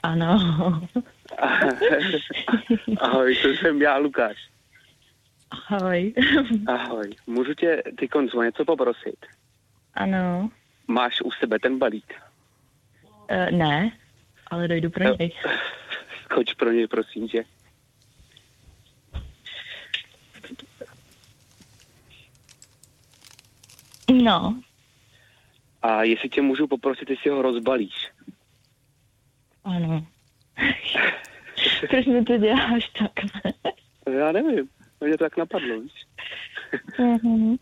Ano. Ahoj, to jsem já, Lukáš. Ahoj. Ahoj, můžu tě tykonc o něco poprosit? Ano. Máš u sebe ten balík? Ne, ale dojdu pro něj. Skoč pro něj, prosím tě. No. A jestli tě můžu poprosit, jestli ho rozbalíš? Ano. Proč mi to děláš takhle? Já nevím, mě to tak napadlo, víš? Mhm.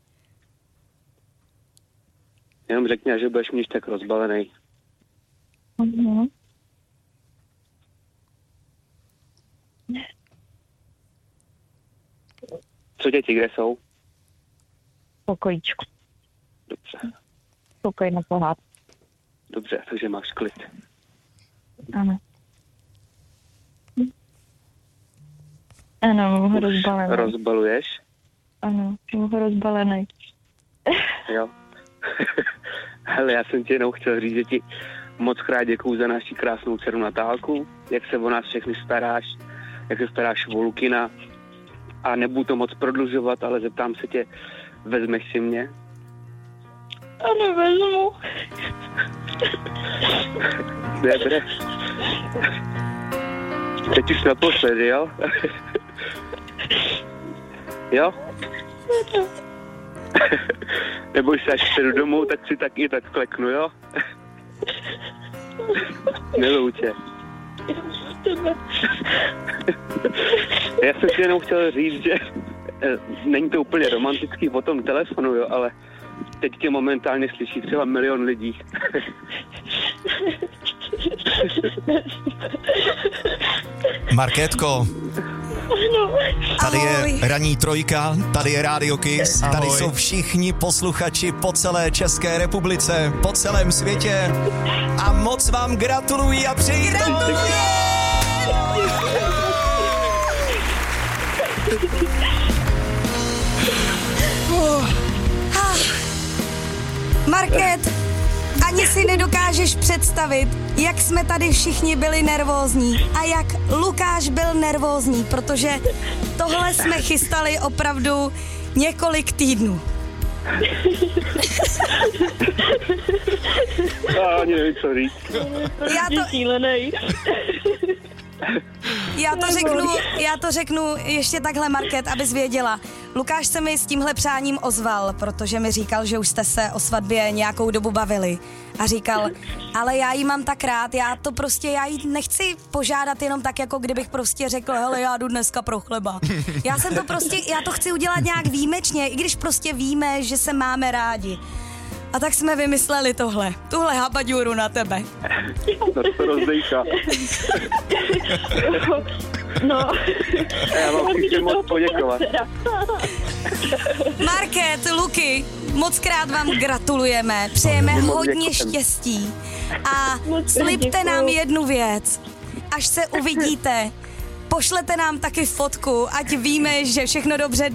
Jenom řekni, že budeš mít tak rozbalený. Mhm. Co děti, kde jsou? Pokojíčku. Dobře, Pokoj na pohádku. dobře, takže máš klid. Ano. Ano, mám ho rozbalený. Rozbaluješ? Ano, mám ho rozbalený. Jo. Hele, já jsem ti jenom chtěl říct, že ti moc krát děkuju za naši krásnou dceru Natálku, jak se o nás všechny staráš, jak se staráš o Lukina. A nebudu to moc prodlužovat, ale zeptám se tě, vezmeš si mě? Ano, vezmu. Dobře. Teď už naposledy, jo? Jo? Neboj se, až přijdu domů, tak si taky tak kleknu, jo? Miluju tě. Já jsem si jenom chtěl říct, že není to úplně romantický po tom telefonu, jo, ale teď tě momentálně slyší třeba 1 000 000 lidí. Markétko, tady je ranní trojka, tady je Radio Kiss, tady jsou všichni posluchači po celé České republice, po celém světě a moc vám gratuluji a přeji to. Market, ani si nedokážeš představit, jak jsme tady všichni byli nervózní a jak Lukáš byl nervózní, protože tohle jsme chystali opravdu několik týdnů. Já ani nevím, co říct. Já to řeknu ještě takhle, Market, abys věděla. Lukáš se mi s tímhle přáním ozval, protože mi říkal, že už jste se o svatbě nějakou dobu bavili. A říkal, ale já jí mám tak rád, já jí nechci požádat jenom tak, jako kdybych prostě řekl, hele, já jdu dneska pro chleba. Já to chci udělat nějak výjimečně, i když prostě víme, že se máme rádi. A tak jsme vymysleli tuhle habaďůru na tebe. No to rozdejka. No. Já vám chci moc poděkovat. Market, Luky, moc krát vám gratulujeme, přejeme hodně štěstí a slibte nám jednu věc. Až se uvidíte, pošlete nám taky fotku, ať víme, že všechno dobře